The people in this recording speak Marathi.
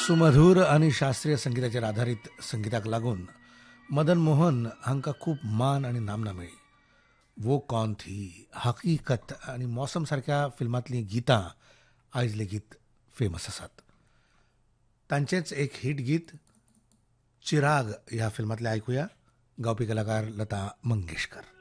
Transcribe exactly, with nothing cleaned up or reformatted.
सुमधूर आणि शास्त्रीय संगीताचेर आधारीत संगीताक लागून मदन मोहन हांकां खूब मान आनी नामना मेळ्ळी. वो कौन थी, हकीकत आनी मौसम सारक्या फिल्मांतलीं गितां आयज लेगीत फेमस आसात. तांचेंच एक हिट गीत चिराग ह्या फिल्मांतलें आयकुया. गावपी कलाकार लता मंगेशकर.